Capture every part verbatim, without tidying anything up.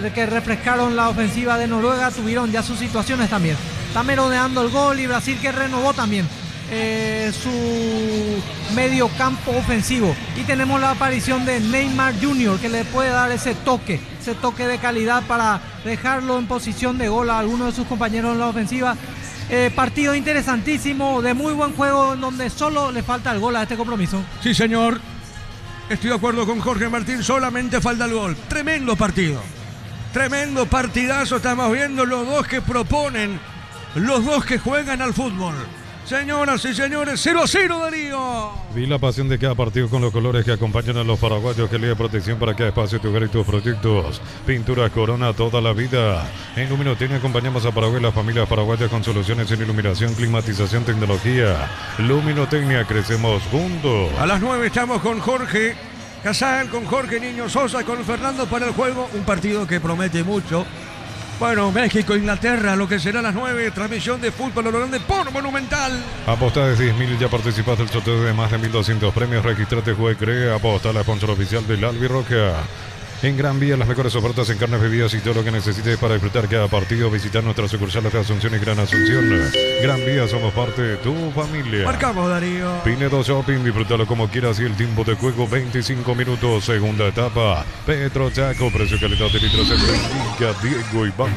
que refrescaron la ofensiva de Noruega tuvieron ya sus situaciones también. Está merodeando el gol y Brasil que renovó también eh, su medio campo ofensivo. Y tenemos la aparición de Neymar junior que le puede dar ese toque, ese toque de calidad para dejarlo en posición de gol a alguno de sus compañeros en la ofensiva. Eh, partido interesantísimo, de muy buen juego, en donde solo le falta el gol a este compromiso. Sí, señor. Estoy de acuerdo con Jorge Martín, solamente falta el gol. Tremendo partido. Tremendo partidazo estamos viendo, los dos que proponen, los dos que juegan al fútbol. Señoras y señores, cero a cero, Darío. Vi la pasión de cada partido con los colores que acompañan a los paraguayos, que le da protección para cada espacio, tu hogar y tus proyectos. Pintura Corona toda la vida. En Luminoteca acompañamos a Paraguay, las familias paraguayas con soluciones en iluminación, climatización, tecnología. Luminotecnia, crecemos juntos. A las nueve estamos con Jorge Casal, con Jorge Niño Sosa, con Fernando para el juego. Un partido que promete mucho. Bueno, México, Inglaterra, lo que será a las nueve, transmisión de fútbol a lo grande por Monumental. Apostá de diez mil, ya participaste del sorteo de más de mil doscientos premios. Registrate, juega y cree. Apostá, la sponsor oficial del Albirroja. En Gran Vía, las mejores ofertas en carnes, bebidas y todo lo que necesites para disfrutar cada partido. Visitar nuestras sucursales de Asunción y Gran Asunción. Gran Vía, somos parte de tu familia. Marcamos, Darío. Pinedo Shopping, disfrútalo como quieras y el tiempo de juego veinticinco minutos, segunda etapa. Petro Chaco, precio calidad de litros en Benfica, Diego Iván.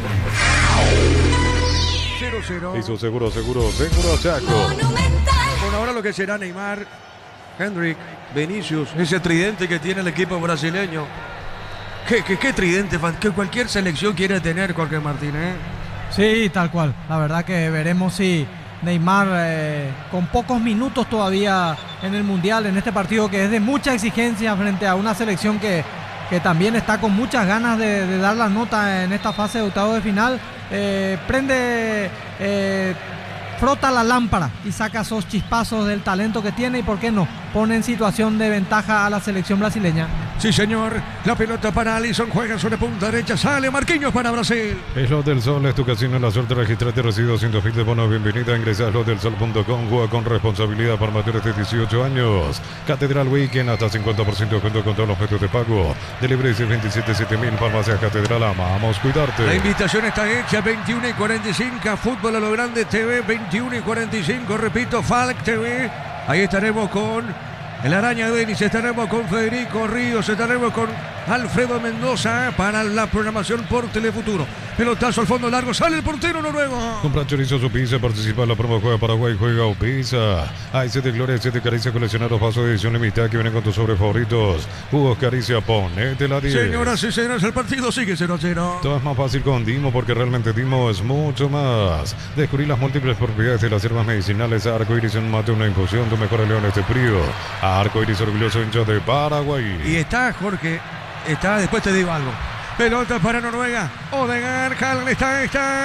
cero cero. Hizo seguro, seguro, seguro Chaco. Bueno, ahora lo que será Neymar, Hendrick, Vinicius, ese tridente que tiene el equipo brasileño. ¿Qué, qué, qué tridente que cualquier selección quiere tener, Jorge Martín, ¿eh? Sí, tal cual. La verdad que veremos si Neymar, eh, con pocos minutos todavía en el Mundial, en este partido que es de mucha exigencia frente a una selección que, que también está con muchas ganas de, de dar la nota en esta fase de octavos de final, eh, prende... Eh, frota la lámpara y saca esos chispazos del talento que tiene y, ¿por qué no?, pone en situación de ventaja a la selección brasileña. Sí, señor. La pelota para Alisson, juega sobre punta derecha, sale Marquinhos para Brasil. Slot del Sol es tu casino, la suerte, registrate, recibe doscientos mil de bonos, bienvenida, ingresa a slot del sol punto com, juega con responsabilidad para mayores de dieciocho años. Catedral Weekend, hasta cincuenta por ciento de descuento con todos los métodos de pago. Delivery veintisiete siete mil, farmacias Catedral, amamos cuidarte. La invitación está hecha, veintiuno y cuarenta y cinco, Fútbol a lo Grande T V, veintiuno y cuarenta y cinco, repito, Falk T V. Ahí estaremos con el Araña Denis, estaremos con Federico Ríos, estaremos con Alfredo Mendoza para la programación por Telefuturo. Pelotazo al fondo largo, sale el portero noruego. Compra chorizo su pizza, participa en la promo Juega Paraguay, juega o pizza. Hay siete Gloria, siete Caricia, coleccionados pasos de edición limitada que vienen con tus sobres favoritos. Jugos Caricia, ponete la diez. Señoras y señores, el partido sigue cero a cero. Todo es más fácil con Dimo, porque realmente Dimo es mucho más. Descubrí las múltiples propiedades de las hierbas medicinales Arco Iris, en mate, una infusión, tu mejor león este frío. Arco Iris, orgulloso hincha de Paraguay. Y está Jorge, está, después te digo algo. Pelota para Noruega, Odegaard, Haaland está,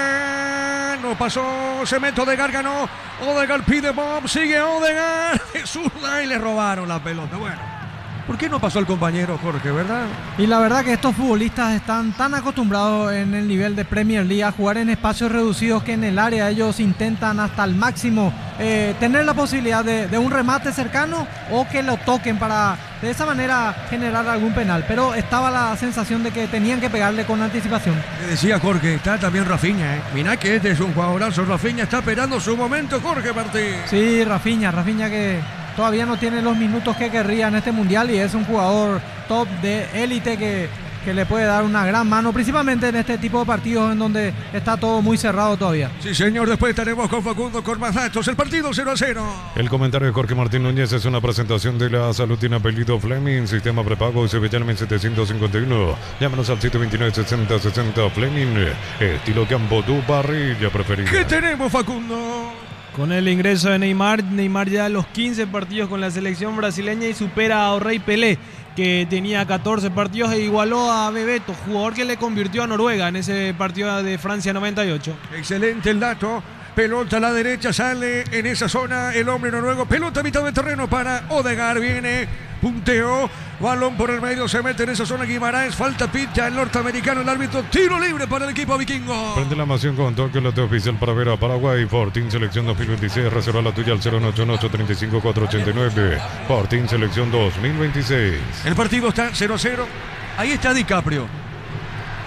está, no pasó, se mete Odegaard, ganó, Odegaard pide Bob, sigue Odegaard, de zurda y le robaron la pelota. Bueno, ¿por qué no pasó el compañero Jorge, verdad? Y la verdad que estos futbolistas están tan acostumbrados en el nivel de Premier League a jugar en espacios reducidos que en el área ellos intentan hasta el máximo eh, tener la posibilidad de, de un remate cercano o que lo toquen para de esa manera generar algún penal. Pero estaba la sensación de que tenían que pegarle con anticipación. Le decía Jorge, está también Rafinha, ¿eh? Mirá que este es un jugadorazo, Rafinha está esperando su momento, Jorge Martín. Sí, Rafinha, Rafinha que todavía no tiene los minutos que querría en este mundial y es un jugador top de élite que, que le puede dar una gran mano, principalmente en este tipo de partidos en donde está todo muy cerrado todavía. Sí, señor, después estaremos con Facundo con más datos. El partido cero a cero. El comentario de Jorge Martín Núñez es una presentación de la Salud tiene apellido Fleming, sistema prepago y Sevillano setecientos cincuenta y uno. Llámanos al siete veintinueve sesenta sesenta Fleming, estilo campo, tu parrilla preferida. ¿Qué tenemos, Facundo? Con el ingreso de Neymar, Neymar ya a los quince partidos con la selección brasileña y supera a Orrey Pelé, que tenía catorce partidos e igualó a Bebeto, jugador que le convirtió a Noruega en ese partido de Francia noventa y ocho. Excelente el dato. Pelota a la derecha, sale en esa zona el hombre noruego. Pelota a mitad de terreno para Odegaard. Viene, punteo, balón por el medio, se mete en esa zona Guimaraes. Falta pita el norteamericano, el árbitro. Tiro libre para el equipo vikingo. Prende la moción con toque la oficial para ver a Paraguay. Fortín Selección dos mil veintiséis. Reserva la tuya al cero nueve ocho ocho, tres cinco cuatro ocho nueve. Fortín Selección dos mil veintiséis. El partido está cero a cero. Ahí está DiCaprio.